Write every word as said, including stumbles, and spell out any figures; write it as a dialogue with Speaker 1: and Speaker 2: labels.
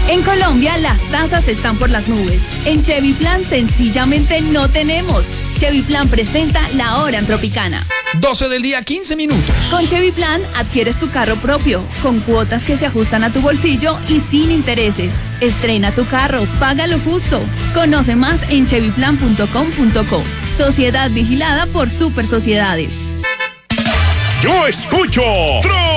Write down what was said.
Speaker 1: En Colombia las tasas están por las nubes. En Chevy Plan sencillamente no tenemos. Chevy Plan presenta La Hora en Tropicana.
Speaker 2: doce del día, quince minutos.
Speaker 1: Con Chevy Plan adquieres tu carro propio, con cuotas que se ajustan a tu bolsillo y sin intereses. Estrena tu carro, págalo justo. Conoce más en chevy plan punto com punto co. Sociedad vigilada por Super Sociedades.
Speaker 3: Yo escucho